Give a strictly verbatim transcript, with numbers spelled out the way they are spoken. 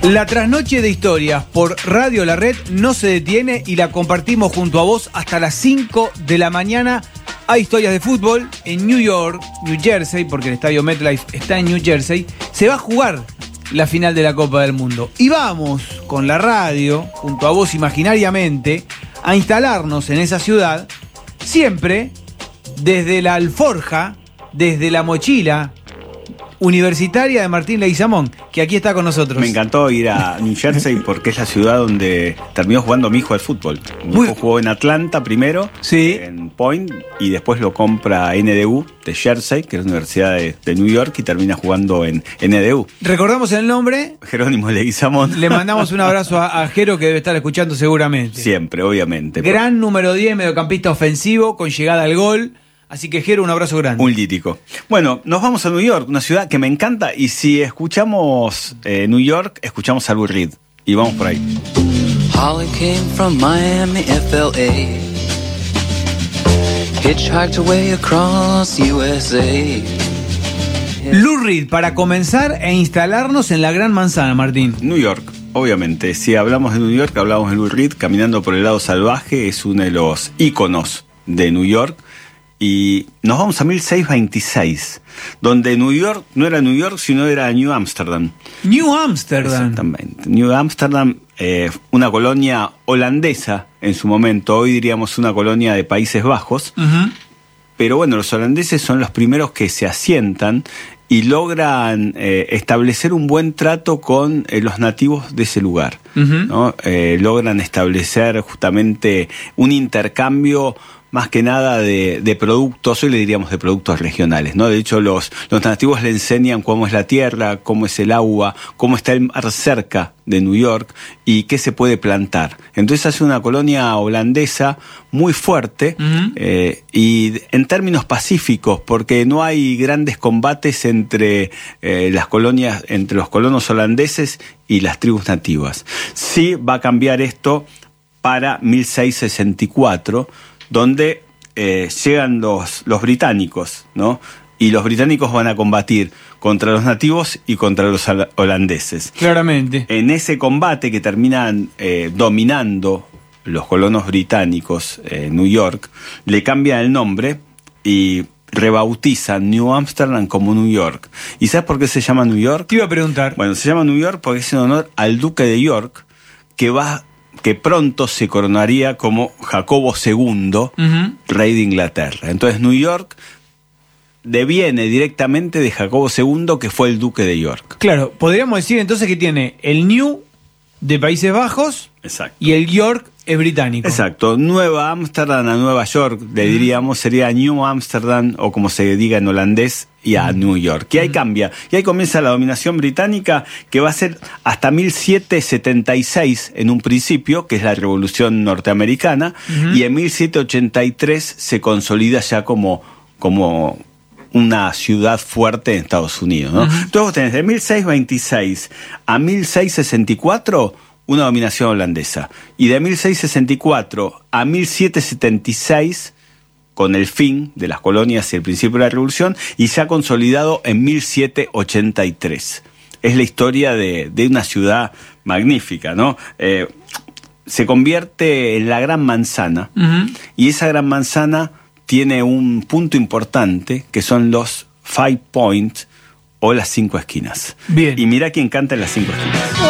La trasnoche de historias por Radio La Red no se detiene y la compartimos junto a vos hasta las cinco de la mañana. Hay historias de fútbol en New York, New Jersey, porque el estadio MetLife está en New Jersey. Se va a jugar la final de la Copa del Mundo. Y vamos con la radio, junto a vos imaginariamente, a instalarnos en esa ciudad, siempre desde la alforja, desde la mochila universitaria de Martín Leguizamón, que aquí está con nosotros. Me encantó ir a New Jersey porque es la ciudad donde terminó jugando mi hijo al fútbol. Mi Muy... hijo jugó en Atlanta primero, sí, en Point, y después lo compra N D U de Jersey, que es la Universidad de, de New York, y termina jugando en N D U. Recordamos el nombre. Jerónimo Leguizamón. Le mandamos un abrazo a, a Jero, que debe estar escuchando seguramente. Siempre, obviamente. Gran número diez, mediocampista ofensivo, con llegada al gol. Así que, Jero, un abrazo grande. Un lítico. Bueno, nos vamos a New York, una ciudad que me encanta. Y si escuchamos eh, New York, escuchamos a Lou Reed. Y vamos por ahí. Holly came from Miami, F L A. Hitchhiked away across U S A. Lou Reed, para comenzar e instalarnos en la Gran Manzana, Martín. New York, obviamente. Si hablamos de New York, hablamos de Lou Reed. Caminando por el lado salvaje es uno de los íconos de New York. Y nos vamos a mil seiscientos veintiséis, donde New York no era New York, sino era New Amsterdam. New Amsterdam. Exactamente. New Amsterdam, eh, una colonia holandesa en su momento, hoy diríamos una colonia de Países Bajos. Uh-huh. Pero bueno, los holandeses son los primeros que se asientan y logran eh, establecer un buen trato con eh, los nativos de ese lugar. Uh-huh. ¿No? Eh, logran establecer justamente un intercambio más que nada de, de productos, hoy le diríamos de productos regionales, ¿no? De hecho, los, los nativos le enseñan cómo es la tierra, cómo es el agua, cómo está el mar cerca de New York y qué se puede plantar. Entonces hace una colonia holandesa muy fuerte. Uh-huh. eh, y en términos pacíficos, porque no hay grandes combates entre eh, las colonias, entre los colonos holandeses y las tribus nativas. Sí va a cambiar esto para mil seiscientos sesenta y cuatro, donde eh, llegan los, los británicos, ¿no? Y los británicos van a combatir contra los nativos y contra los holandeses. Claramente. En ese combate que terminan eh, dominando los colonos británicos en eh, New York, le cambian el nombre y rebautizan New Amsterdam como New York. ¿Y sabes por qué se llama New York? Te iba a preguntar. Bueno, se llama New York porque es en honor al duque de York, que va... que pronto se coronaría como Jacobo segundo, uh-huh, rey de Inglaterra. Entonces New York deviene directamente de Jacobo segundo, que fue el duque de York. Claro, podríamos decir entonces que tiene el New de Países Bajos. Exacto. Y el York es británico. Exacto. Nueva Ámsterdam a Nueva York, le diríamos, sería New Amsterdam, o como se diga en holandés, y a New York. Y ahí cambia. Y ahí comienza la dominación británica, que va a ser hasta mil setecientos setenta y seis en un principio, que es la Revolución Norteamericana, uh-huh, y en mil setecientos ochenta y tres se consolida ya como, como una ciudad fuerte en Estados Unidos, ¿no? Uh-huh. Entonces vos tenés de mil seiscientos veintiséis a mil seiscientos sesenta y cuatro una dominación holandesa. Y de mil seiscientos sesenta y cuatro a mil setecientos setenta y seis, con el fin de las colonias y el principio de la revolución, y ya consolidado en mil setecientos ochenta y tres. Es la historia de, de una ciudad magnífica, ¿no? Eh, se convierte en la Gran Manzana, uh-huh, y esa Gran Manzana tiene un punto importante, que son los Five Points, o las cinco esquinas. Bien. Y mira quién canta en las cinco esquinas.